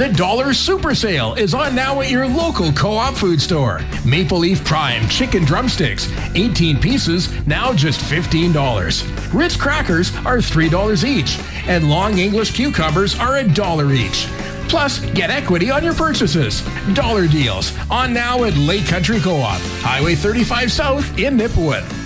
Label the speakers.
Speaker 1: The Dollar Super Sale is on now at your local Co-op food store. Maple Leaf Prime chicken drumsticks, 18 pieces, now just $15. Ritz crackers are $3 each, and long English cucumbers are $1 each. Plus, get equity on your purchases. Dollar deals on now at Lake Country Co-op, Highway 35 South in Nipawin.